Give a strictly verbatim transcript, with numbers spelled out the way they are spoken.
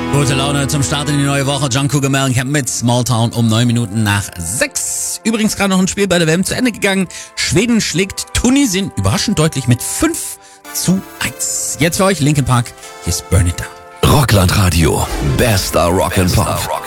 Gute Laune zum Start in die neue Woche. John Cougar Mellencamp mit Small Town um neun Minuten nach sechs. Übrigens gerade noch ein Spiel bei der W M zu Ende gegangen. Schweden schlägt Tunesien überraschend deutlich mit fünf zu eins. Jetzt für euch Linkin Park. Hier ist Burn It Down. Rockland Radio. Bester Rock and Pop.